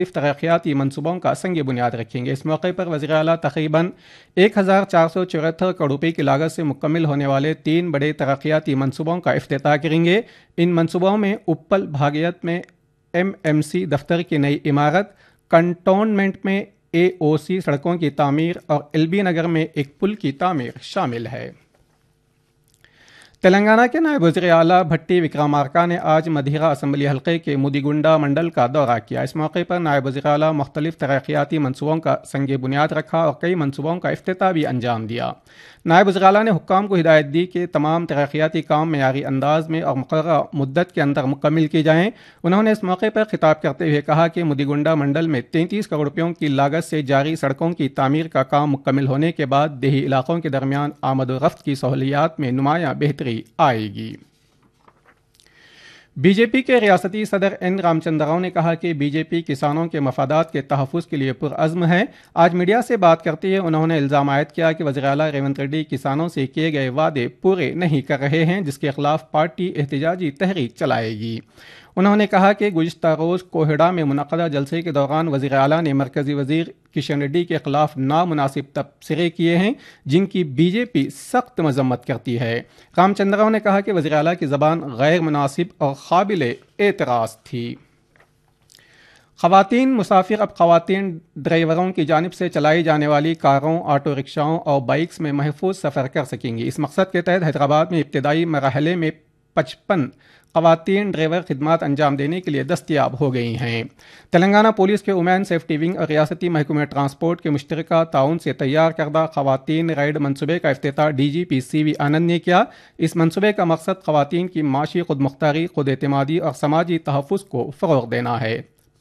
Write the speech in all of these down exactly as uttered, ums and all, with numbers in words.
तरक्याती मनसूबों का संग बुनियाद रखेंगे। इस मौके पर वज़ीर आला तकरीबन एक हज़ार चार सौ चौहत्तर करोड़ रुपये की लागत से मुकम्मल होने वाले तीन बड़े तरक्याती मनसूबों का इफ्तिताह करेंगे। इन मनसूबों में उप्पल भागियत में एम एम सी दफ्तर की नई इमारत, कंटोनमेंट में ए ओ सी सड़कों की तामीर और एल बी नगर में एक पुल की तामीर शामिल है। तेलंगाना के नायब वज़ीर आला भट्टी विक्रमार्का ने आज मधिरा असम्बली हल्के के मुदिगुंडा मंडल का दौरा किया। इस मौके पर नायब वज़ीर आला मुख्तलिफ तरक्याती मनसूबों का संग बुनियाद रखा और कई मनसूबों का इफ्तिताह भी अंजाम दिया। नायब वज़ीर आला ने हुक्काम को हिदायत दी कि तमाम तरक्याती काम मेयारी अंदाज में और मुकर्ररा मुद्दत के अंदर मुकम्मल की जाएँ। उन्होंने इस मौके पर खिताब करते हुए कहा कि मुदिगुंडा मंडल में तैंतीस करोड़ रुपयों की लागत से जारी सड़कों की तामीर का काम मुकम्मल होने के बाद देही इलाकों के दरमियान आमद व रफ्त की सहूलियात में नुमायाँ बेहतरी आएगी। बीजेपी के रियासती सदर एन रामचंद्र राव ने कहा कि बीजेपी किसानों के मफादात के तहफ़्फ़ुज़ के लिए पुरअज़्म है। आज मीडिया से बात करते हुए उन्होंने इल्ज़ाम आयद किया कि वज़ीर आला रेवंत रेड्डी किसानों से किए गए वादे पूरे नहीं कर रहे हैं, जिसके खिलाफ पार्टी एहतजाजी तहरीक चलाएगी। उन्होंने कहा कि गुज़िश्ता रोज़ कोहड़ा में मुनक़दा जलसे के दौरान वज़ीर आला ने मरकज़ी वज़ीर किशन रेड्डी के खिलाफ नामुनासिब तबसरे किए हैं, जिनकी बीजेपी सख्त मजम्मत करती है। रामचंद्र राव ने कहा कि वज़ीर आला की ज़बान गैर मुनासिब और काबिल एतराज़ थी। ख़वातीन मुसाफिर अब ख़वातीन ड्राइवरों की जानिब से चलाई जाने वाली कारों, ऑटो रिक्शाओं और बाइक्स में महफूज सफ़र कर सकेंगी। इस मकसद के तहत हैदराबाद में इब्तदाई मरहले में पचपन ख़वातीन ड्राइवर खिदमात अंजाम देने के लिए दस्तियाब हो गई हैं। तेलंगाना पुलिस के वुमेन सेफ्टी विंग और रियासती महकमे ट्रांसपोर्ट के मुश्तरका ताउन से तैयार करदा ख़वातीन राइड मनसूबे का इफ्तिताह D G P C we आनंद ने किया। इस मनसूबे का मकसद ख़वातीन की माशी खुद मुख्तारी, खुद एतमादी और समाजी तहफ़्फ़ुज़ को फ़रोग़ देना है।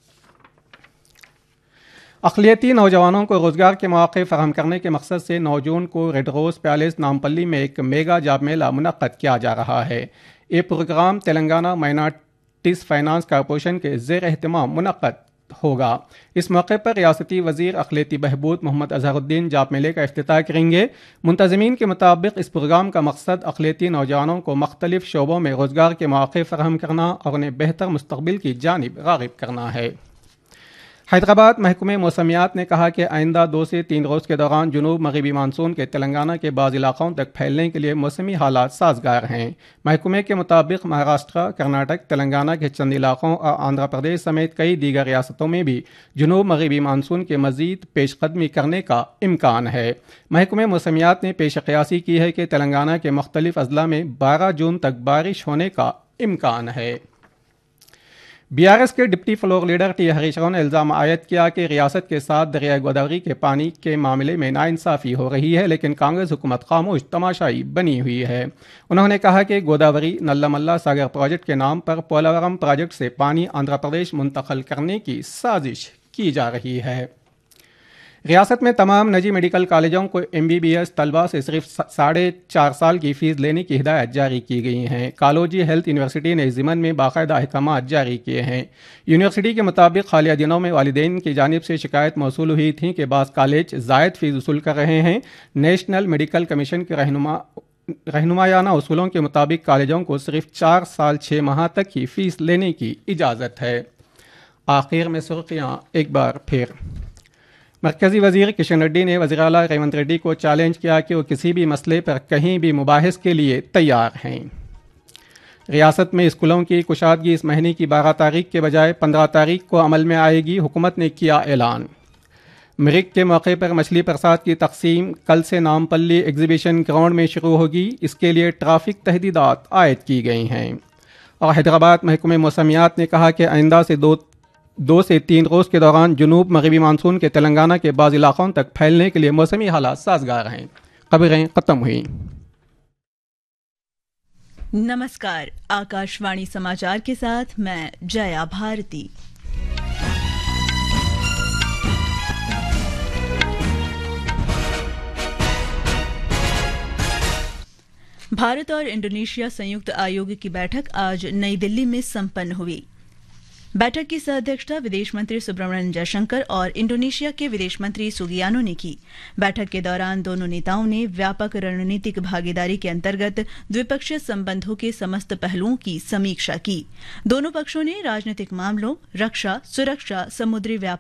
अक़लियती नौजवानों को रोज़गार के मौक़े फ़राहम करने के मकसद से नौ जून को रेड रोज़ पैलेस नामपल्ली में एक मेगा जॉब मेला मुनक़्क़द किया जा रहा है। ये programme Telangana minorities finance corporation के ज़ेर एहतमाम मुनक़्क़द होगा। इस मौके पर रियासती वज़ीर अक़लियती बहबूद मोहम्मद अज़हरुद्दीन जॉब मेले का इफ्तिताह करेंगे। मुंतज़मीन के मुताबिक इस प्रोग्राम का मकसद अक़लियती नौजवानों को मुख्तलिफ़ शोबों में रोज़गार के मौक़े फ़राहम करना और उन्हें बेहतर मुस्तक़बिल की जानिब राग़िब करना है। हैदराबाद महकमे मौसमियात ने कहा कि आइंदा दो से तीन रोज़ के दौरान जुनूब मगरबी मानसून के तेलंगाना के बाज़ इलाक़ों तक फैलने के लिए मौसमी हालात साजगार हैं। महकमे के मुताबिक महाराष्ट्र, कर्नाटक, तेलंगाना के चंद इलाक़ों और आंध्र प्रदेश समेत कई दीगर रियासतों में भी जुनूब मगरबी मानसून के मज़ीद पेशकदमी करने का इम्कान है। महकमे मौसमियात ने पेश क़यासी की है कि तेलंगाना के मुख्तलिफ़ अज़ला में बारह जून तक बारिश होने का इम्कान है। बी आर एस के deputy floor leader T Harish Rao ने इल्ज़ाम आयद किया कि रियासत के साथ दरियाई गोदावरी के पानी के मामले में नाइंसाफ़ी हो रही है, लेकिन कांग्रेस हुकूमत खामोश तमाशाई बनी हुई है। उन्होंने कहा कि गोदावरी नल्ला सागर प्रोजेक्ट के नाम पर पोलावरम प्रोजेक्ट से पानी आंध्र प्रदेश मुंतकिल करने की साजिश की जा रही है। रियासत में तमाम निजी मेडिकल कॉलेजों को एम बी बी एस तलबा से सिर्फ साढ़े चार साल की फ़ीस लेने की हिदायत जारी की गई हैं। कॉलेजी हेल्थ यूनिवर्सिटी ने इस ज़िमन में बाकायदा अहकामात जारी किए हैं। यूनिवर्सिटी के मुताबिक हालिया दिनों में वालिदैन की जानिब से शिकायत मौसूल हुई थी कि बाज़ कॉलेज ज़ायद फ़ीस वसूल कर रहे हैं। नेशनल मेडिकल कमीशन के रहनुमा रहनुमायाना उसूलों के मुताबिक कॉलेजों को सिर्फ चार साल छः माह तक ही फ़ीस लेने की इजाज़त है। आखिर में सुर्खियाँ एक बार फिर। मरकज़ी वज़ीर किशन रेड्डी ने वज़ीर आला रेवंत रेड्डी को चैलेंज किया कि वो किसी भी मसले पर कहीं भी मुबाहिस के लिए तैयार हैं। रियासत में स्कूलों की कुशादगी इस महीने की बारह तारीख के बजाय पंद्रह तारीख को अमल में आएगी, हुकूमत ने किया ऐलान। मृग के मौके पर मछली प्रसाद की तकसीम कल से नामपल्ली एग्जीबिशन ग्राउंड में शुरू होगी। इसके लिए ट्रैफिक तहदीदात आयद की गई हैं। और हैदराबाद महकमे मौसमियात ने कहा कि आइंदा से दो दो से तीन रोज़ के दौरान जुनूब मगरबी मानसून के तेलंगाना के बाज़ इलाक़ों तक फैलने के लिए मौसमी हालात साजगार हैं। खबरें ख़त्म हुई। नमस्कार, आकाशवाणी समाचार के साथ मैं जया भारती। भारत और इंडोनेशिया संयुक्त आयोग की बैठक आज नई दिल्ली में संपन्न हुई। बैठक की सह-अध्यक्षता विदेश मंत्री सुब्रमण्यम जयशंकर और इंडोनेशिया के विदेश मंत्री सुगियानो ने की। बैठक के दौरान दोनों नेताओं ने व्यापक रणनीतिक भागीदारी के अंतर्गत द्विपक्षीय संबंधों के समस्त पहलुओं की समीक्षा की। दोनों पक्षों ने राजनीतिक मामलों, रक्षा, सुरक्षा, समुद्री व्यापार